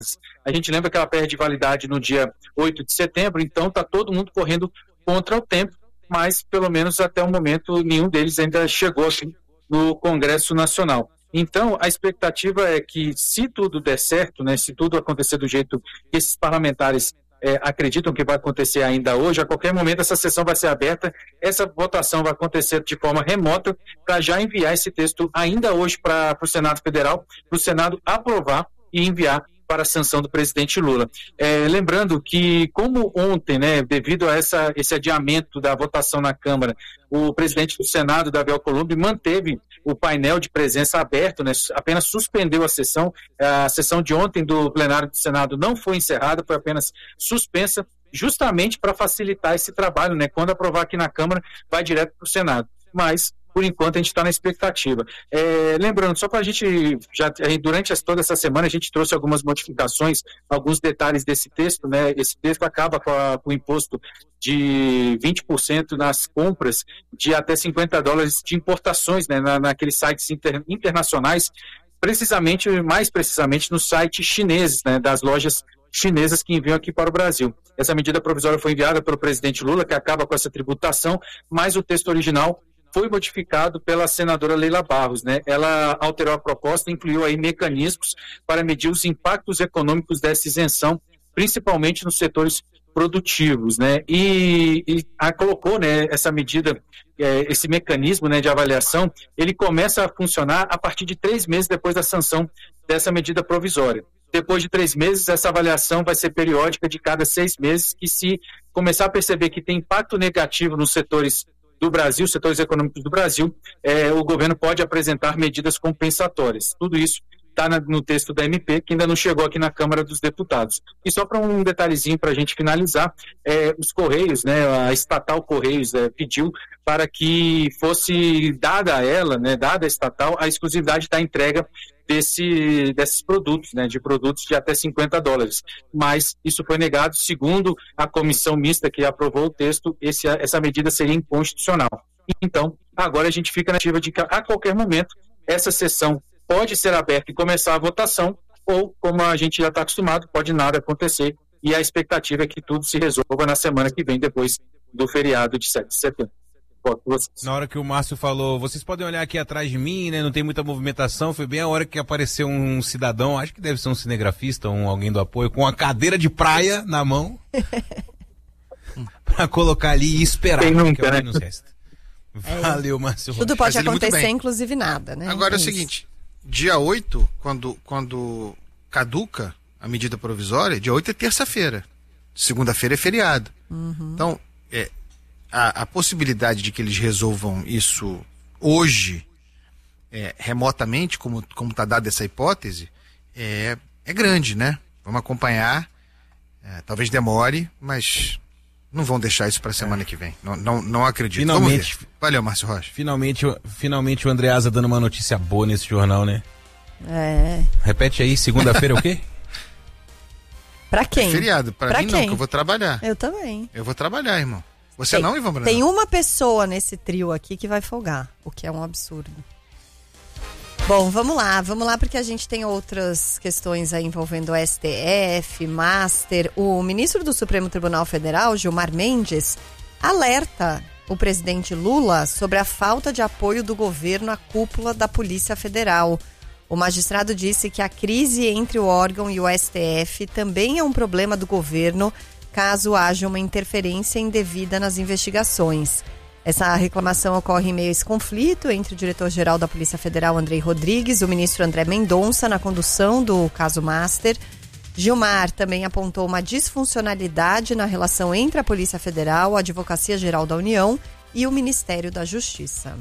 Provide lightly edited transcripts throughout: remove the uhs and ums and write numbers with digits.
A gente lembra que ela perde validade no dia 8 de setembro, então está todo mundo correndo contra o tempo, mas pelo menos até o momento nenhum deles ainda chegou assim, no Congresso Nacional. Então, a expectativa é que, se tudo der certo, né, se tudo acontecer do jeito que esses parlamentares acreditam que vai acontecer ainda hoje, a qualquer momento essa sessão vai ser aberta, essa votação vai acontecer de forma remota para já enviar esse texto ainda hoje para o Senado Federal, para o Senado aprovar e enviar para a sanção do presidente Lula. Lembrando que, como ontem, né, devido a esse adiamento da votação na Câmara, o presidente do Senado, Davi Alcolumbre, manteve o painel de presença aberto, né, apenas suspendeu a sessão de ontem do plenário do Senado não foi encerrada, foi apenas suspensa, justamente para facilitar esse trabalho, né, quando aprovar aqui na Câmara, vai direto para o Senado. Mas, por enquanto, a gente está na expectativa. Lembrando, só para a gente, durante toda essa semana, a gente trouxe algumas modificações, alguns detalhes desse texto, né? Esse texto acaba com o imposto de 20% nas compras de até $50 de importações, né? Naqueles sites internacionais, mais precisamente nos sites chineses, né? Das lojas chinesas que enviam aqui para o Brasil. Essa medida provisória foi enviada pelo presidente Lula, que acaba com essa tributação, mas o texto original foi modificado pela senadora Leila Barros, né? Ela alterou a proposta e incluiu aí mecanismos para medir os impactos econômicos dessa isenção, principalmente nos setores produtivos, né? E colocou, né, essa medida, esse mecanismo, né, de avaliação, ele começa a funcionar a partir de 3 meses depois da sanção dessa medida provisória. Depois de 3 meses, essa avaliação vai ser periódica de cada 6 meses, que se começar a perceber que tem impacto negativo nos setores do Brasil, setores econômicos do Brasil, o governo pode apresentar medidas compensatórias. Tudo isso está no texto da MP, que ainda não chegou aqui na Câmara dos Deputados. E só para um detalhezinho para a gente finalizar, os Correios, né, a estatal Correios, pediu para que fosse dada a ela, né, dada a estatal, a exclusividade da entrega desses produtos, né, de produtos de até $50. Mas isso foi negado, segundo a comissão mista que aprovou o texto, essa medida seria inconstitucional. Então, agora a gente fica na ativa de que a qualquer momento essa sessão pode ser aberta e começar a votação, ou, como a gente já está acostumado, pode nada acontecer, e a expectativa é que tudo se resolva na semana que vem, depois do feriado de 7 de setembro. Na hora que o Márcio falou, vocês podem olhar aqui atrás de mim, né? Não tem muita movimentação. Foi bem a hora que apareceu um cidadão, acho que deve ser um cinegrafista, alguém do apoio, com uma cadeira de praia na mão para colocar ali e esperar. Quem nunca, que é o que nos resta. Valeu, Márcio. Tudo pode acontecer, inclusive nada, né? Agora é o seguinte, dia 8, quando caduca a medida provisória, dia 8 é terça-feira. Segunda-feira é feriado. Uhum. Então, a possibilidade de que eles resolvam isso hoje, remotamente, como está dada essa hipótese, é grande, né? Vamos acompanhar, talvez demore, mas não vão deixar isso para a semana que vem. Não acredito. Finalmente. Valeu, Márcio Rocha. Finalmente o Andreasa dando uma notícia boa nesse jornal, né? Repete aí, segunda-feira é o quê? Pra quem? É feriado. Pra mim quem? não, que eu vou trabalhar. Eu também. Eu vou trabalhar, irmão. Você não, Ivan Brandão? Tem uma pessoa nesse trio aqui que vai folgar, o que é um absurdo. Bom, vamos lá porque a gente tem outras questões aí envolvendo o STF, Master. O ministro do Supremo Tribunal Federal, Gilmar Mendes, alerta o presidente Lula sobre a falta de apoio do governo à cúpula da Polícia Federal. O magistrado disse que a crise entre o órgão e o STF também é um problema do governo, caso haja uma interferência indevida nas investigações. Essa reclamação ocorre em meio a esse conflito entre o diretor-geral da Polícia Federal, Andrei Rodrigues, e o ministro André Mendonça na condução do caso Master. Gilmar também apontou uma disfuncionalidade na relação entre a Polícia Federal, a Advocacia Geral da União e o Ministério da Justiça.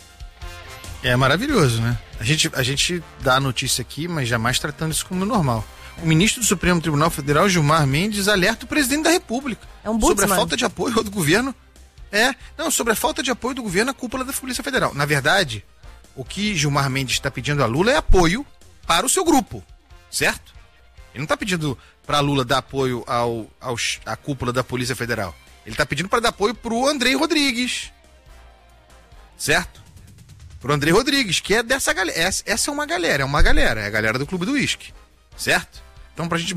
É maravilhoso, né? A gente dá a notícia aqui, mas jamais tratando isso como normal. O ministro do Supremo Tribunal Federal, Gilmar Mendes, alerta o presidente da República sobre a falta de apoio do governo. Sobre a falta de apoio do governo à cúpula da Polícia Federal. Na verdade, o que Gilmar Mendes está pedindo a Lula é apoio para o seu grupo, certo? Ele não está pedindo para Lula dar apoio à cúpula da Polícia Federal. Ele está pedindo para dar apoio para o Andrei Rodrigues, certo? Para o Andrei Rodrigues, que é dessa galera. Essa é uma galera, é a galera do Clube do Uísque, certo? Então, para a gente